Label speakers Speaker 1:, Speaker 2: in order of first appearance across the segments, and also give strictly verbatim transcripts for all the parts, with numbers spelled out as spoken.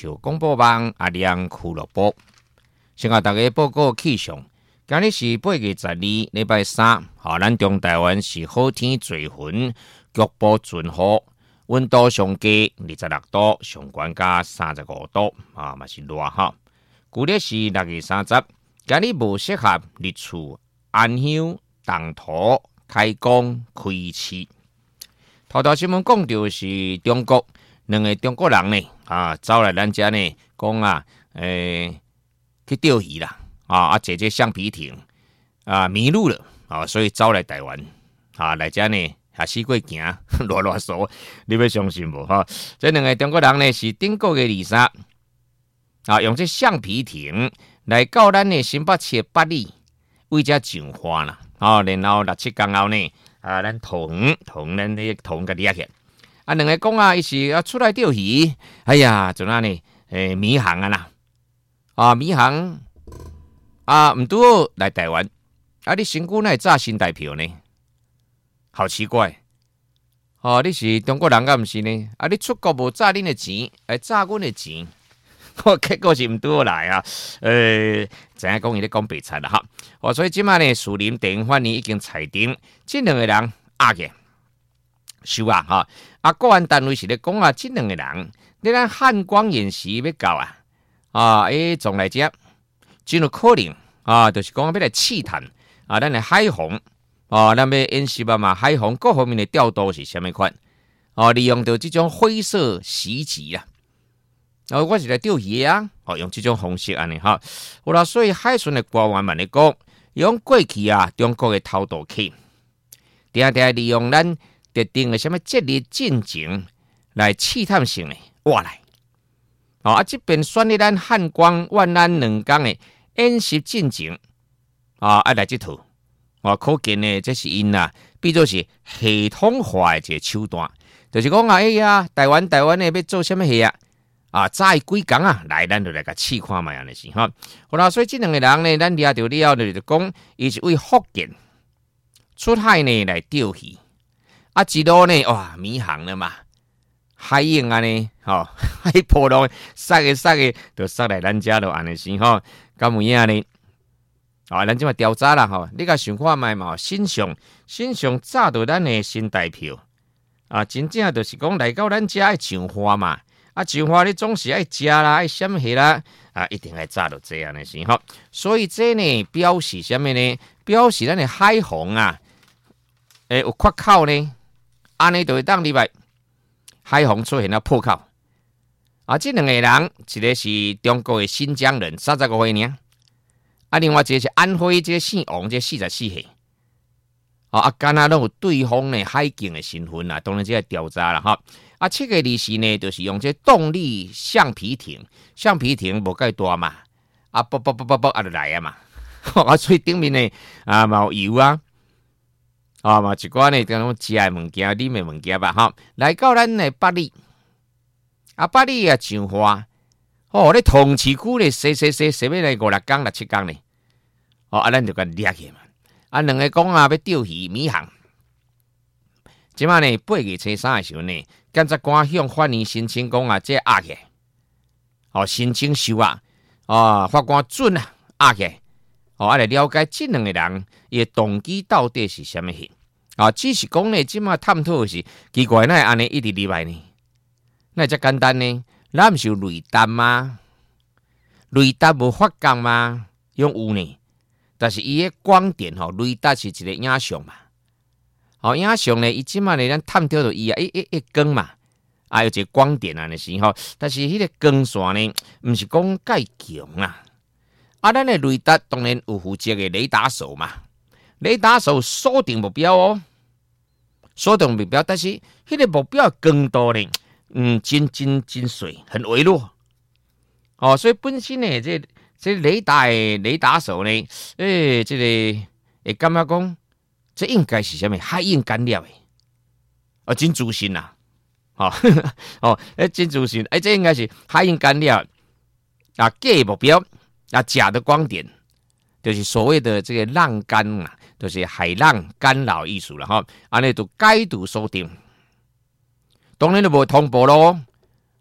Speaker 1: 球广播网阿亮俱乐部，先甲大家报告气象。今日是八月十二，礼拜三，好，咱中台湾是好天多云，局部阵雨，温度上低二十六度，上悬加三十五度，啊，嘛是热哈。旧历是六月三十，今日无适合日出、安乡、东土、开工、开市。头条新闻讲到是中国两个中国人呢，啊，走来咱遮呢，讲啊，诶、欸，去钓鱼啦。啊啊！姐姐橡皮艇啊迷路了啊，所以走来台湾啊来遮呢，下四过行，啰啰嗦，你要相信无哈？这两个中国人呢是顶个月二三啊，用这橡皮艇来到咱的新北市八里为遮上花啦啊，然后六七天后呢啊，咱同同咱的同个掠起啊，两个讲啊，伊是啊出来钓鱼，哎呀，就那呢诶迷航啊啦啊迷航。啊，唔拄来台湾，啊，你身躯那炸新台票呢？好奇怪，哦，你是中国人噶唔是呢？啊，你出国无炸恁的钱，来炸阮的钱，我结果是唔拄来啊。呃，知影讲伊咧讲白菜啦哈。哦，所以即摆呢，树林电影院呢已经裁定，这两个人压嘅收啊哈。啊，国安单位是咧讲啊，这两个人，你咱汉光演习要到啊，啊，诶，总来讲。真有可能啊，就是讲要来试探啊，咱的海防啊，咱要演习啊嘛，海防各方面的调度是虾米款？哦，利用到这种灰色袭击啊，哦，我是来钓鱼啊，哦，用这种方式安尼哈，好啦，所以海巡的官员们咧讲，用过去啊，中国的偷渡客，定定利用咱特定的什么节日进程来试探性的挖来。哦，啊，这边选的咱汉光、万安两江的演习进程，啊，啊来这套，哦，可见呢，这是因啊，比作是系统化的一个手段，就是讲啊，哎呀，台湾台湾呢要做什么戏啊？啊，早几工啊，来咱就来个试看卖安尼是哈。好啦，所以这两个人呢，咱掠到了后就讲，伊是为福建出海呢来钓鱼，啊，一路呢哇迷航了嘛。海鹰安尼，吼，海波浪杀个杀个，就杀来咱遮就安尼先吼，咁有影呢？啊，咱即嘛调查啦吼，你甲想看卖嘛？新上新上炸到咱的新台票啊，真正就是讲来到咱遮爱上花嘛，啊上花你总是爱食啦，爱什么啦，啊一定爱炸到这样的先吼。所以这呢表示什么呢？表示咱的海防啊，诶有缺口呢，安尼就会当入来。海防出现了破口啊！这两个人，一个是中国的新疆人，三十五岁呢；啊，另外一个是安徽这个姓王，这四十四岁。啊，啊，敢若拢有对方呢海警的身份啊，当然这个调查了哈。啊，七个利是呢，就是用这动力橡皮艇，橡皮艇无介大嘛，啊，啵啵啵啵啵啊就来啊嘛，啊，所以顶面呢啊嘛有油啊。啊嘛，一寡呢，讲食的物件、啉的物件吧，哈，来到咱的八里，啊，八里啊，上花，哦，咧同市区咧，洗洗洗洗要来五六工、六七工呢，哦，啊，咱就甲掠去嘛，啊，两个讲啊，要钓鱼迷航，即摆呢，八月初三的时候呢，检察官向法院申请讲啊，这压起，哦，申请收啊，啊，法官准啊，压起。哦，啊来了解这两个人伊的动机到底是什么事啊？只是讲呢，即马探讨的是奇怪，那安尼一直入来呢？那遮简单呢？咱毋是有雷达吗？雷达无发光吗？用有呢，但是伊的光电吼，雷达是一个影像嘛。哦，影像呢，伊即马呢，咱探讨到伊啊，一一一光嘛，啊有一个光电啊，那是吼，但是迄个光线呢，毋是讲介强啊。啊，咱的雷达当然有负责的雷达手嘛，雷达手锁定目标哦，锁定目标，但是迄个目标的光度呢，嗯，真真真碎，很微弱。哦，所以本身呢，这这雷达的雷达手呢，诶、欸，这个会感觉讲，这应该是什么海印干扰的，啊，真自信呐，哦哦，诶，真自信，诶、欸，这应该是海印干扰啊，假目标。啊，假的光点就是所谓的这个浪干啊，就是海浪干扰艺术了哈。安尼就解读锁定，当然就无通报咯。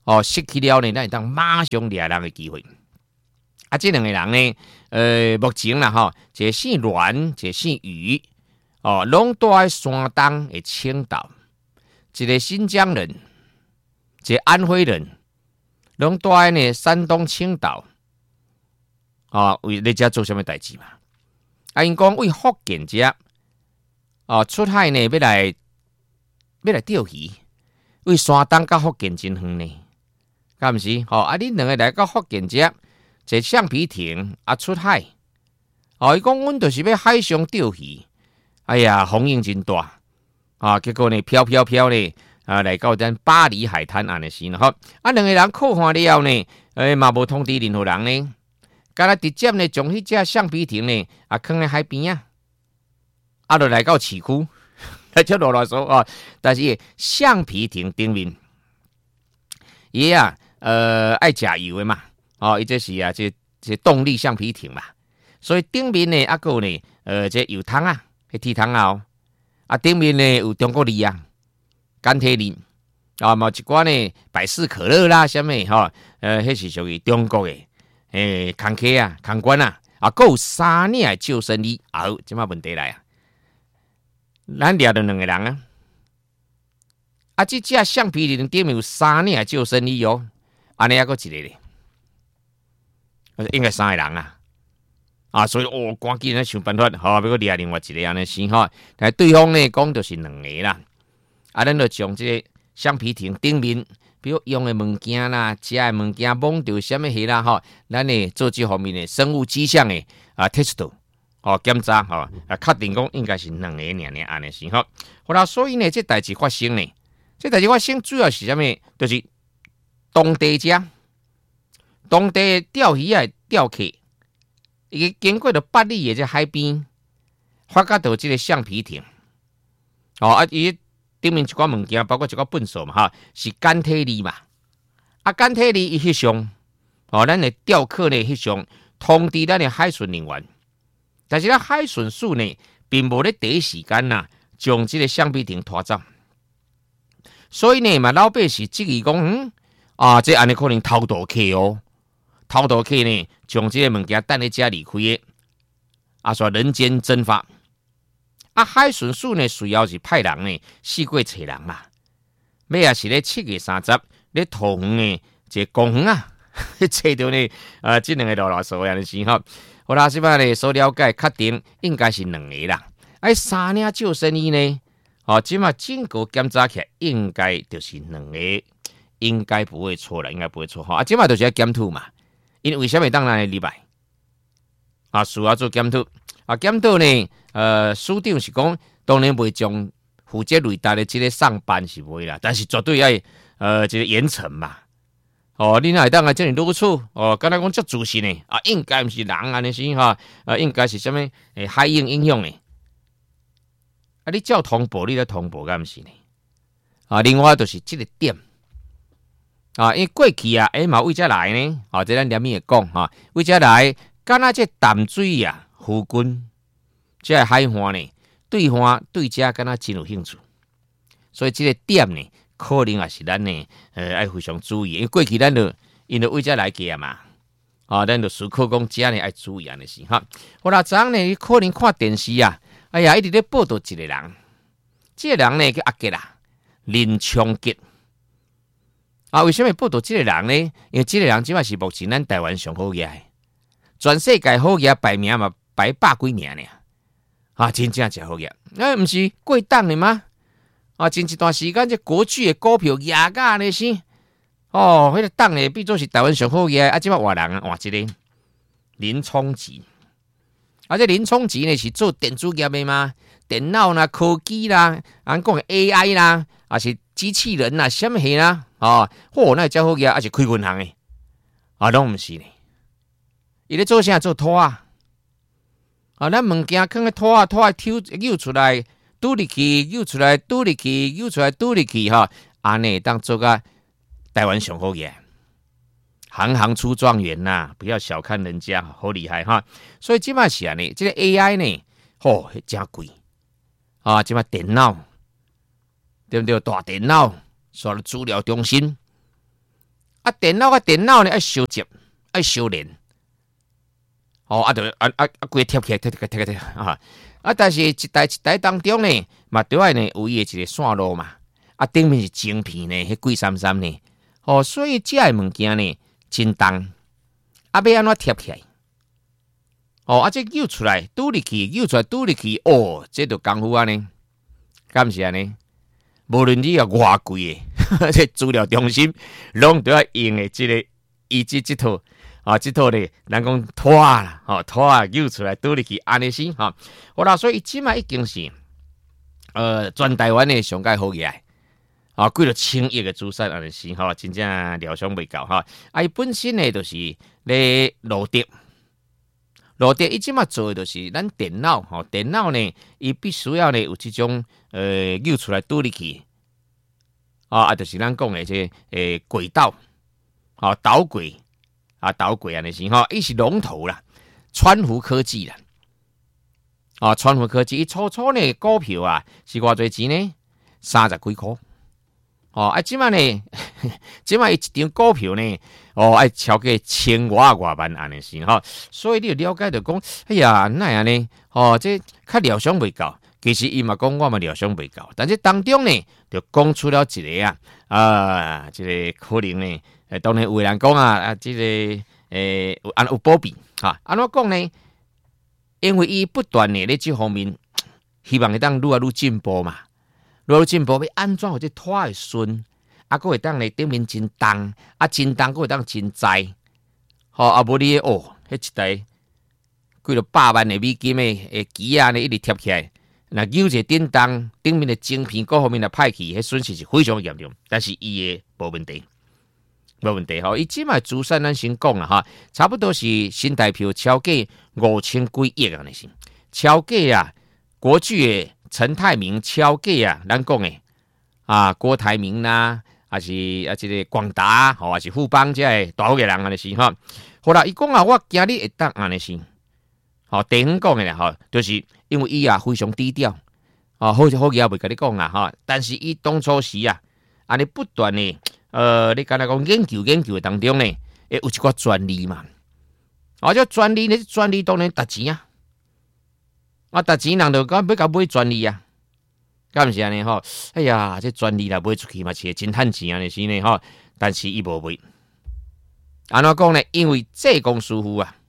Speaker 1: 哦，失去了呢，咱会当马上掠人的机会。啊，这两个人呢，呃，目前啦吼，一个姓阮，一个姓余，哦，拢住在山东的青岛，一个新疆人，一个安徽人，拢住在呢山东青岛，哦，为你遮做什么代志嘛？啊，因讲为福建遮，哦，出海呢要来要来钓鱼，为山东甲福建真远呢，敢毋是？吼、哦，啊，恁两个来到福建遮。坐橡皮艇啊出海，哦，伊讲阮就是要海上钓鱼，哎呀，风浪真大啊！结果呢，飘飘飘呢啊，来到咱巴黎海滩安尼时呢，吼啊，两个人靠岸了后呢，诶嘛无通知任何人呢，干那直接呢将迄只橡皮艇呢啊放在海边啊，啊，就来到市区，来就啰啰嗦哦，但是橡皮艇顶面，伊啊呃爱食油的嘛。哦，伊这是啊，这这动力橡皮艇嘛，所以顶面呢，啊个呢，呃，这油桶啊，迄铁桶啊，啊顶面呢有中国梨啊，甘蔗梨，啊嘛一寡呢百事可乐啦，什么吼，呃，迄是属于中国的，诶，空客啊，空管啊，啊，还有三领救生衣，啊，即马问题来啊，咱掠着两个人啊，啊，这只橡皮艇顶面有三领救生衣哦，安尼还佫一个咧。应该三个人啊，啊，所以哦，赶紧咧想办法，好、哦，要掠另外一个安尼先吼。但对方呢讲就是两个啦，啊，咱就将这个橡皮艇顶面，比如用的物件啦、食的物件、摸到什么迄啦吼，咱呢做这方面的生物迹象的啊 test 哦检查吼，啊，确定讲应该是两个尔尔安尼先吼。好啦，所以呢，这代志发生呢，这代志发生主要是啥物？就是当地者。当地钓鱼的钓客，伊经过了八里的这海边，发觉到这个橡皮艇，哦啊，伊顶面一寡物件，包括一寡粪扫嘛，哈，是甘蔗粒嘛，啊，甘蔗粒伊翕相，哦，咱的钓客呢翕相，通知咱的海巡人员，但是咱海巡署呢，并无咧第一时间呐，将这个橡皮艇拖走，所以呢，嘛老百姓质疑讲，嗯，啊，这安尼可能偷渡客哦。偷渡客呢，将这个物件等咧遮离开的，啊，说人间蒸发。啊，海巡署呢，随后是派人呢，四过找人嘛。尾也是咧七月三十，咧桃园的这公园啊，找到呢，啊，这两个老老手安尼时候，好啦，即摆呢所了解，确定应该是两个啦。哎，三领救生衣呢，哦，即摆经过检查起来，应该就是两个，应该不会错了，应该不会错哈。啊，即摆就是要检讨嘛。因为为什么当然礼拜啊，需要做检讨啊？检讨呢，呃，署长是讲，当然袂将负责雷达的这个上班是袂啦，但是绝对要呃，这个严惩嘛。哦，你哪会当啊？这里如处哦，刚才讲这主席呢啊，应该不是人安尼是哈，呃，应该是什么诶海应应用呢？啊，你照通报，你咧通报敢不是呢？啊，另外就是这个点。啊，因为过去啊，诶嘛为遮来呢，啊，这咱连面会讲哈，为遮来，敢若这淡水啊，附近这海岸呢，对岸对遮敢若真有兴趣，所以这个点呢，可能也是咱呢，呃，爱非常注意，因为过去咱就因为为遮来过嘛，啊，咱就思考讲遮呢爱注意安尼是哈。好啦，昨昏呢，可能看电视啊，哎呀，一直咧报道一个人，这个人呢叫阿杰啦，林昌杰。啊，为什么报道这个人呢？因为这个人即摆是目前咱台湾上好业，全世界好业排名嘛排百几名呢。啊，真正真好业，哎，不是过档的吗？啊，前一段时间这国巨的股票压价呢是，哦，迄、那个档呢变做是台湾上好业，啊，即摆换人啊，换一个林聪吉，啊，这林聪吉呢是做电子业的吗？电脑啦、科技啦，俺讲 A I 啦，啊是机器人啦，什么系啦？啊，嚯，那真好个，还是开银行的，啊，拢毋是咧。伊咧做啥？做拖啊！啊，咱物件放咧拖啊，拖啊，抽扭出来，拄入去，扭出来，拄入去，扭出来，拄入去，哈，安尼当做个台湾上好个，行行出状元呐、啊！不要小看人家，好厉害哈！所以即摆是安尼，这个 A I 呢，吼、哦，真贵啊！即摆电脑，对不对？大电脑。所资料中心啊，电脑啊电脑呢要修接，要修连。哦，啊，就啊啊啊，规贴起来，贴贴贴贴啊！啊，但是一台一台当中呢，嘛对外呢有伊的一个线路嘛，啊，顶面是晶片呢，迄贵三三呢，哦，所以这个物件呢真重，啊，要安怎贴起来？哦，啊，这揪出来，拄入去，揪出来，拄入去，哦，这就功夫啊呢，敢是安尼？无论你啊偌贵的，这资料中心拢都要用的，这个以及这套。啊，这套咧，人讲拖啦，吼拖啊，揪出来倒入去安尼先，吼，好啦，所以即卖已经是，呃，全台湾的上界好起来，啊，几了千亿的资产安尼先，吼，真正料想未够，哈，啊，伊本身呢，就是咧路德，路德伊即卖做的就是咱电脑，吼，电脑呢，伊必须要呢有即种，呃，揪出来倒入去，啊，啊，就是咱讲的这，诶、呃，轨道，啊，导轨。啊，导轨安尼是吼，伊是龙头啦，川湖科技啦，啊，川湖科技伊初初呢股票啊是偌侪钱呢？三十几箍，哦，啊，即摆呢，即摆伊一张股票呢，哦，爱超过千外外万安尼是吼，所以你了解着讲，哎呀，那样呢，哦，这较料想未够，其实伊嘛讲我嘛料想未够，但是当中呢，就讲出了一个啊，啊，这个可能呢。诶，当然有人讲啊，啊，这个诶，有安有保庇哈，安怎讲呢？因为伊不断的咧这方面，希望会当愈来愈进步嘛，愈来愈进步，要安怎或者拖会顺，啊，佫会当咧顶面真重，啊，真重佫会当真载，吼，啊，无你哦，迄一台几落百万的美金的诶机啊，呢一直贴起来，那有一个顶重顶面的晶片各方面的歹去，迄损失是非常严重，但是伊诶无问题。没问题哈，伊即卖资产咱先讲啦哈，差不多是新台票超过五千几亿啊，那是超过啊，国巨的陈泰明超过啊，咱讲的啊，郭台铭啦，还是啊，这个广达，吼，还是富邦这个大好个人啊，那是哈。好啦，伊讲啊，我今日会当安尼是，好，地方讲的啦哈，就是因为伊啊非常低调，啊，好好嘢也袂甲你讲啊哈，但是伊当初时啊，安尼不断的。呃，你刚才讲研究研究的当中呢，诶，有一寡专利嘛，啊，这专利呢，专利当然值钱啊，啊，值钱人就讲要甲买专利啊，敢毋是安尼吼？哎呀，这专利啦买出去嘛，是真趁钱安尼是呢吼，但是伊无买，安怎讲呢？因为这公司傅啊，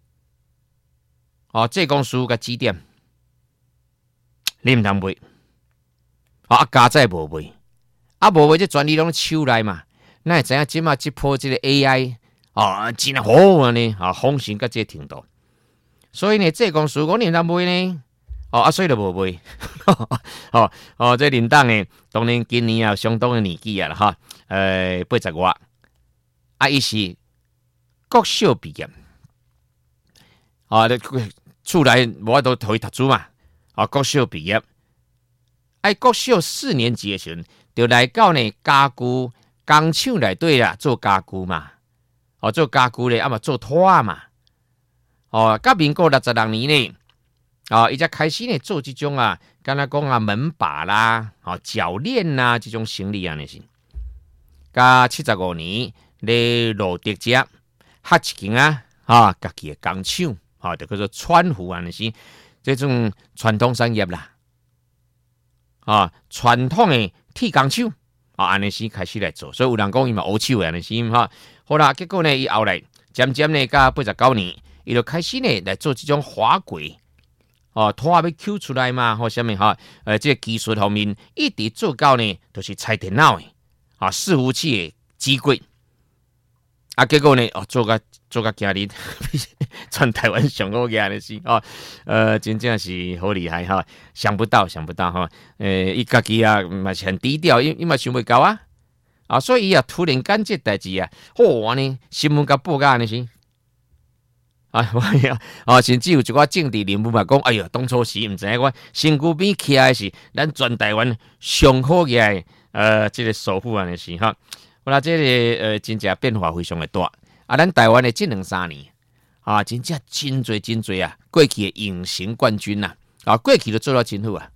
Speaker 1: 哦，这公司甲指点，你毋通买，啊，加载无买。啊，无话这专利拢手内嘛，那会知影即马即波即个 A I 哦，真好啊呢，啊，风行到这程度，所以呢，这公司我念当买呢，哦，啊，所以就无买，哦哦，这领导呢，当然今年啊相当的年纪啊啦哈，呃，八十外，啊，伊是国小毕业，啊，厝内无法度互伊读书嘛，啊，国小毕业，哎，国小四年级的时阵。就来到呢家具工厂内底啦，做家具嘛，哦，做家具咧，啊嘛做拖嘛，哦，到民国六十六年呢，哦，伊才开始呢做这种啊，敢若讲啊门把啦，哦铰链呐，这种生意安尼是。甲七十五年咧罗德家合一间啊，啊家己的工厂，啊就叫做川湖安尼是，这种传统产业啦，啊传统的。铁工厂啊，安尼时开始来做，所以有人讲伊嘛乌手安尼时哈。好啦，结果呢，伊后来渐渐呢，到八十九年，伊就开始呢来做这种滑轨哦，拖要抽出来嘛，或什么哈？呃，这个技术方面一直做到呢，就是拆电脑的啊，伺服器的机柜啊，结果呢，哦，做个做个今日全台湾上好个安尼是哦，呃，真正是好厉害哈，想不到想不到哈，呃，伊家己啊嘛是很低调，伊伊嘛想袂到啊，啊，所以伊啊突然间这代志啊，好安尼新闻甲报个安尼是。啊，我呀，啊，甚至有一寡政治人物嘛讲，哎呀，当初时毋知影我身躯边徛的是咱全台湾上好个呃，这个首富安尼是哈。好啦，这个呃，真正变化非常的大啊！咱台湾的这两三年啊，真正真侪真侪啊，过去的隐形冠军呐啊，过去都做了真好啊！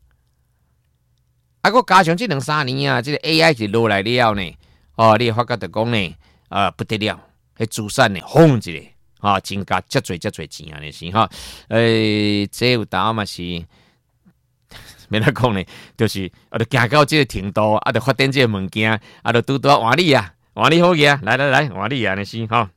Speaker 1: 啊，佮加上这两三年啊，这个 A I 是落来了呢，哦，你会发觉着讲呢， 啊不得了，迄资产呢轰一下，哈，增加遮侪遮侪钱安尼是哈，诶，这有答案嘛是，免得讲呢，就是啊，就行到这个程度，啊，就发展这个物件，啊，就拄拄换你啊，换你好嘢，来来来，换你啊，安尼是哈。